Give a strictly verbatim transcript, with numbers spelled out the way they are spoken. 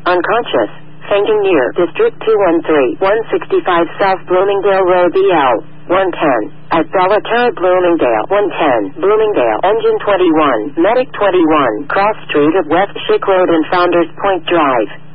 unconscious, fainting near District two one three, one sixty-five South Bloomingdale Road B L, one ten, at Bellaterra Bloomingdale, one ten, Bloomingdale, Engine twenty-one, Medic twenty-one, Cross Street of West Schick Road and Founders Point Drive.